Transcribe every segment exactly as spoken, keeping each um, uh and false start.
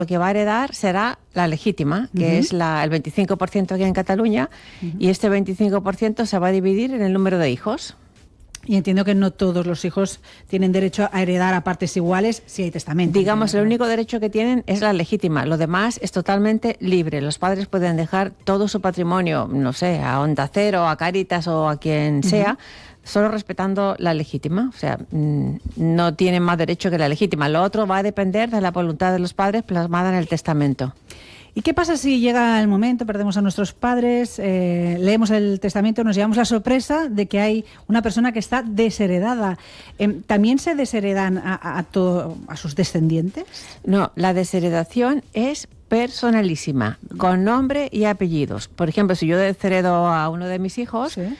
lo que va a heredar será la legítima, que uh-huh. es la, el veinticinco por ciento aquí en Cataluña, uh-huh. y este veinticinco por ciento se va a dividir en el número de hijos. Y entiendo que no todos los hijos tienen derecho a heredar a partes iguales si hay testamento. Digamos, el único derecho que tienen es la legítima. Lo demás es totalmente libre. Los padres pueden dejar todo su patrimonio, no sé, a Onda Cero, a Cáritas o a quien uh-huh. sea, solo respetando la legítima. O sea, no tienen más derecho que la legítima. Lo otro va a depender de la voluntad de los padres plasmada en el testamento. ¿Y qué pasa si llega el momento, perdemos a nuestros padres, eh, leemos el testamento, nos llevamos la sorpresa de que hay una persona que está desheredada? Eh, ¿También se desheredan a, a, todo, a sus descendientes? No, la desheredación es personalísima, con nombre y apellidos. Por ejemplo, si yo desheredo a uno de mis hijos, ¿sí?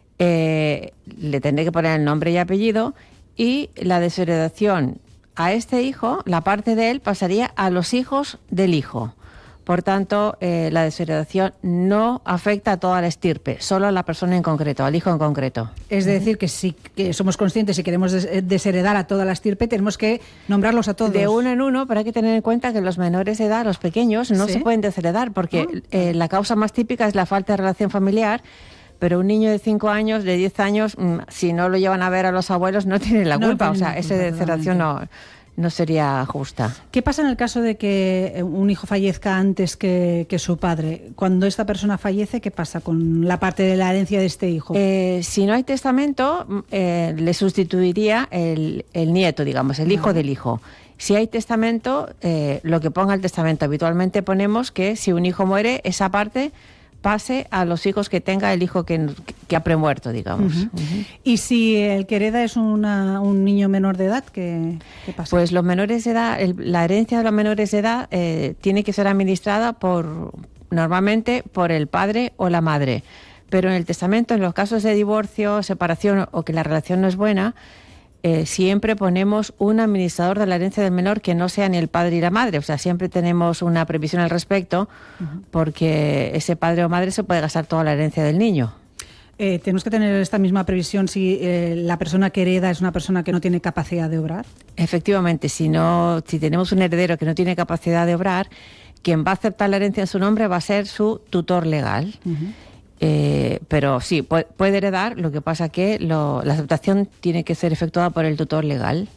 eh, le tendré que poner el nombre y apellido, y la desheredación a este hijo, la parte de él, pasaría a los hijos del hijo. Por tanto, eh, la desheredación no afecta a toda la estirpe, solo a la persona en concreto, al hijo en concreto. Es decir, que si que somos conscientes, si queremos des- desheredar a toda la estirpe, tenemos que nombrarlos a todos. De uno en uno, pero hay que tener en cuenta que los menores de edad, los pequeños, no ¿sí? se pueden desheredar, porque oh. eh, la causa más típica es la falta de relación familiar. Pero un niño de cinco años, de diez años, si no lo llevan a ver a los abuelos, no tiene la culpa. No, o sea, esa desheredación no... no sería justa. ¿Qué pasa en el caso de que un hijo fallezca antes que, que su padre? Cuando esta persona fallece, ¿qué pasa con la parte de la herencia de este hijo? Eh, si no hay testamento, eh, le sustituiría el, el nieto, digamos, el hijo no. del hijo. Si hay testamento, eh, lo que ponga el testamento. Habitualmente ponemos que si un hijo muere, esa parte pase a los hijos que tenga el hijo que, que ha premuerto, digamos. Uh-huh. Uh-huh. Y si el que hereda es una, un niño menor de edad, ¿qué, qué pasa? Pues los menores de edad, el, la herencia de los menores de edad eh, tiene que ser administrada por normalmente por el padre o la madre. Pero en el testamento, en los casos de divorcio, separación o que la relación no es buena, Eh, siempre ponemos un administrador de la herencia del menor que no sea ni el padre ni la madre. O sea, siempre tenemos una previsión al respecto, uh-huh. porque ese padre o madre se puede gastar toda la herencia del niño. Eh, ¿Tenemos que tener esta misma previsión si eh, la persona que hereda es una persona que no tiene capacidad de obrar? Efectivamente, si, no, si tenemos un heredero que no tiene capacidad de obrar, quien va a aceptar la herencia en su nombre va a ser su tutor legal. Uh-huh. Eh, pero sí, puede, puede heredar, lo que pasa que lo, la aceptación tiene que ser efectuada por el tutor legal.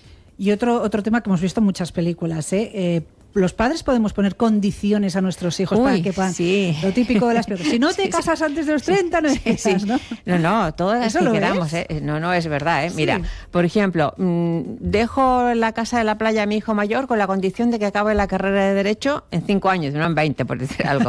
Y otro otro tema que hemos visto en muchas películas, ¿eh? eh los padres podemos poner condiciones a nuestros hijos. Uy, para que puedan, sí. Lo típico de las películas. Si no te sí, casas sí. antes de los treinta, no empiezas, sí, sí. ¿no? No, no, todas las que queramos, ¿eh? No, no es verdad, ¿eh? Sí. Mira, por ejemplo, mmm, dejo la casa de la playa a mi hijo mayor con la condición de que acabe la carrera de Derecho en cinco años, no en veinte, por decir algo.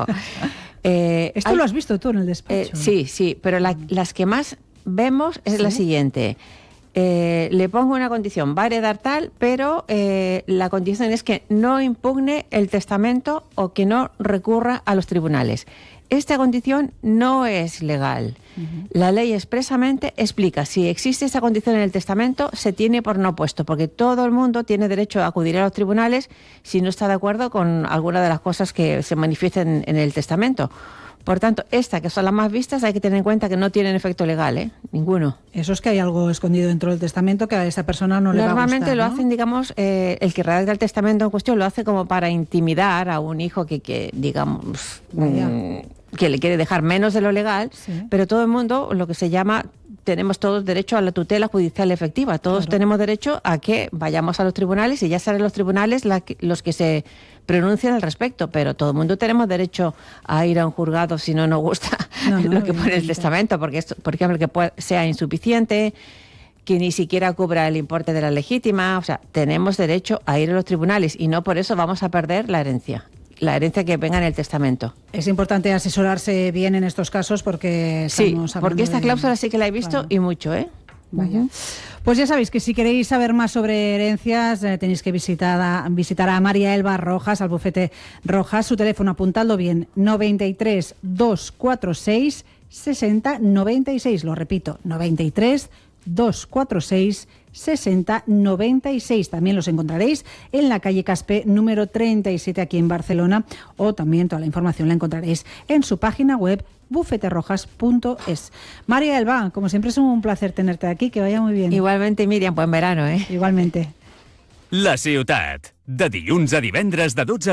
Eh, Esto hay, lo has visto tú en el despacho. Eh, sí, sí, pero la, las que más vemos es ¿sí? la siguiente. Eh, le pongo una condición, va a heredar tal, pero eh, la condición es que no impugne el testamento o que no recurra a los tribunales. Esta condición no es legal. Uh-huh. La ley expresamente explica, si existe esa condición en el testamento, se tiene por no puesto, porque todo el mundo tiene derecho a acudir a los tribunales si no está de acuerdo con alguna de las cosas que se manifiesten en el testamento. Por tanto, esta, que son las más vistas, hay que tener en cuenta que no tienen efecto legal, ¿eh? Ninguno. Eso es que hay algo escondido dentro del testamento que a esa persona no le va a gustar, Normalmente lo ¿no? hacen, digamos, eh, el que redacta el testamento en cuestión lo hace como para intimidar a un hijo que, que digamos, mmm, que le quiere dejar menos de lo legal, sí. Pero todo el mundo, lo que se llama, tenemos todos derecho a la tutela judicial efectiva. Todos claro. tenemos derecho a que vayamos a los tribunales y ya serán los tribunales la que, los que se pronuncian al respecto, pero todo el mundo tenemos derecho a ir a un juzgado si no nos gusta no, no, lo que pone el testamento, porque esto, por ejemplo, que pueda, sea insuficiente, que ni siquiera cubra el importe de la legítima. O sea, tenemos derecho a ir a los tribunales y no por eso vamos a perder la herencia. La herencia que venga en el testamento. Es importante asesorarse bien en estos casos porque estamos sí, porque esta de... cláusula sí que la he visto claro. y mucho, ¿eh? Vaya. Uh-huh. Pues ya sabéis que si queréis saber más sobre herencias eh, tenéis que visitar a, visitar a María Elba Rojas, al bufete Rojas. Su teléfono, apuntadlo bien, noventa y tres, doscientos cuarenta y seis, sesenta noventa y seis. Lo repito, noventa y tres, doscientos cuarenta y seis, sesenta noventa y seis. También los encontraréis en la calle Caspe número treinta y siete aquí en Barcelona, o también toda la información la encontraréis en su página web bufete rojas punto es. María Elba, como siempre es un placer tenerte aquí, que vaya muy bien. Igualmente, Míriam, buen verano, ¿eh? Igualmente. La Ciutat, de dilluns a divendres de dotze